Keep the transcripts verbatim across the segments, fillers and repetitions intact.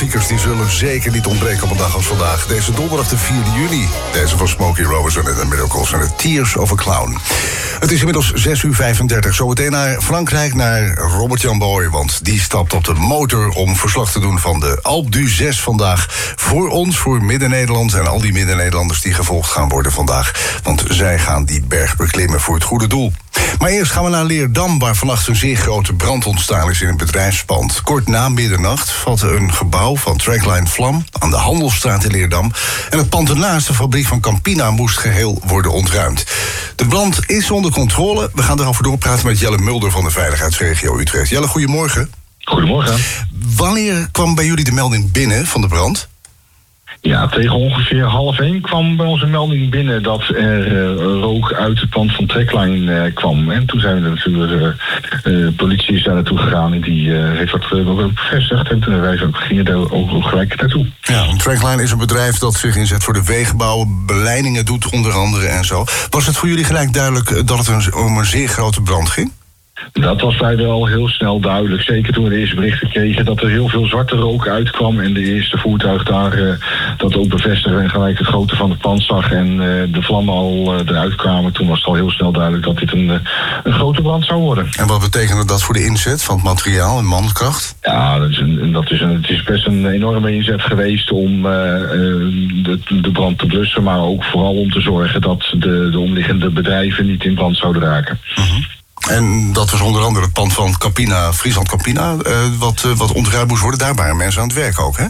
klassiekers die zullen zeker niet ontbreken op een dag als vandaag. Deze donderdag de vierde juni. Deze van Smokey Robinson en de Miracles en de Tears of a Clown. Het is inmiddels zes uur vijfendertig. Zometeen naar Frankrijk, naar Robert-Jan Boy. Want die stapt op de motor om verslag te doen van de Alpe d'Huez vandaag. Voor ons, voor Midden-Nederland en al die Midden-Nederlanders die gevolgd gaan worden vandaag. Want zij gaan die berg beklimmen voor het goede doel. Maar eerst gaan we naar Leerdam, waar vannacht een zeer grote brand ontstaan is in een bedrijfspand. Kort na middernacht vatte een gebouw van Trackline vlam aan de Handelsstraat in Leerdam. En het pand ernaast, de fabriek van Campina, moest geheel worden ontruimd. De brand is onder controle. We gaan erover doorpraten met Jelle Mulder van de Veiligheidsregio Utrecht. Jelle, goedemorgen. Goedemorgen. Wanneer kwam bij jullie de melding binnen van de brand? Ja, tegen ongeveer half één kwam bij ons een melding binnen dat er uh, rook uit het pand van Trackline uh, kwam. En toen zijn we natuurlijk, uh, uh, politie is daar naartoe gegaan en die uh, heeft dat uh, ook bevestigd. En toen wij gingen daar ook, ook gelijk naartoe. Ja, Trackline is een bedrijf dat zich inzet voor de wegenbouw, beleidingen doet onder andere en zo. Was het voor jullie gelijk duidelijk dat het een, om een zeer grote brand ging? Dat was bij wel heel snel duidelijk. Zeker toen we de eerste berichten kregen dat er heel veel zwarte rook uitkwam. En de eerste voertuig daar uh, dat ook bevestigde en gelijk het grootte van het pand zag. En uh, de vlammen al uh, eruit kwamen. Toen was het al heel snel duidelijk dat dit een, uh, een grote brand zou worden. En wat betekende dat voor de inzet van het materiaal en mankracht? Ja, dat is een, dat is een, het is best een enorme inzet geweest om uh, de, de brand te blussen. Maar ook vooral om te zorgen dat de, de omliggende bedrijven niet in brand zouden raken. Uh-huh. En dat was onder andere het pand van Campina, Friesland Campina, uh, wat, uh, wat ontruimd moest worden. Daar waren mensen aan het werk ook, hè?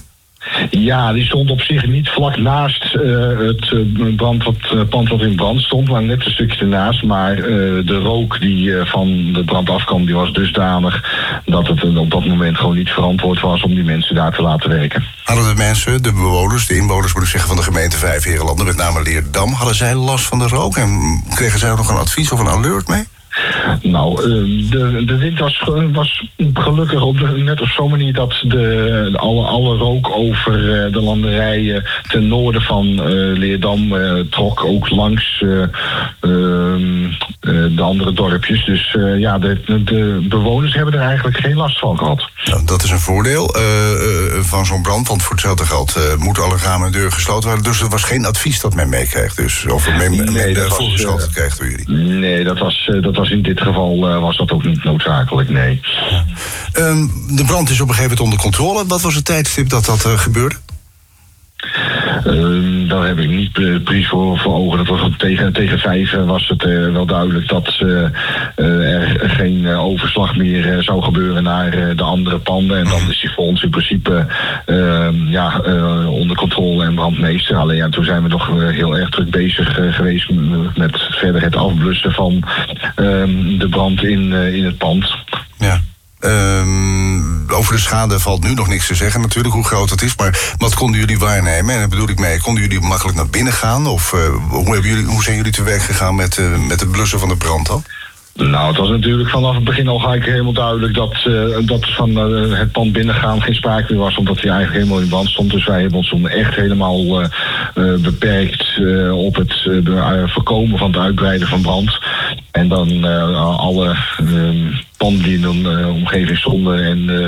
Ja, die stond op zich niet vlak naast uh, het uh, brand wat, uh, pand wat in brand stond, maar net een stukje ernaast. Maar uh, de rook die uh, van de brand afkwam, die was dusdanig dat het uh, op dat moment gewoon niet verantwoord was om die mensen daar te laten werken. Hadden de mensen, de bewoners, de inwoners moet ik zeggen van de gemeente Vijfheerenlanden, met name Leerdam, hadden zij last van de rook en kregen zij nog een advies of een alert mee? Nou, de, de wind was, was gelukkig op de, net op zo'n manier dat de, alle, alle rook over de landerijen ten noorden van uh, Leerdam uh, trok, ook langs uh, uh, de andere dorpjes. Dus uh, ja, de, de bewoners hebben er eigenlijk geen last van gehad. Nou, dat is een voordeel uh, uh, van zo'n brand, want voor hetzelfde geld uh, moeten alle ramen en deuren gesloten worden. Dus er was geen advies dat men meekreeg, dus of men, nee, men uh, was, voorgeschoten uh, kreeg door jullie. Nee, dat was, uh, dat was in dit geval uh, was dat ook niet noodzakelijk, nee. Ja. Um, de brand is op een gegeven moment onder controle. Wat was het tijdstip dat dat uh, gebeurde? Uh, daar heb ik niet uh, precies voor, voor ogen. Dat was tegen, tegen vijf uh, was het uh, wel duidelijk dat uh, uh, er geen uh, overslag meer uh, zou gebeuren naar uh, de andere panden. En dan is die voor ons in principe uh, ja, uh, onder controle en brandmeester. Alleen ja, toen zijn we nog uh, heel erg druk bezig uh, geweest met verder het afblussen van uh, de brand in, uh, in het pand. Ja. Um, over de schade valt nu nog niks te zeggen natuurlijk, hoe groot het is. Maar wat konden jullie waarnemen? En daar bedoel ik mee, konden jullie makkelijk naar binnen gaan? Of uh, hoe, hebben jullie, hoe zijn jullie te werk gegaan met, uh, met het blussen van de brand dan? Nou, het was natuurlijk vanaf het begin al gelijk helemaal duidelijk dat, uh, dat van uh, het pand binnengaan geen sprake meer was, omdat hij eigenlijk helemaal in brand stond. Dus wij hebben ons toen echt helemaal uh, uh, beperkt uh, op het uh, voorkomen van het uitbreiden van brand. En dan uh, alle uh, panden die in de uh, omgeving stonden en uh,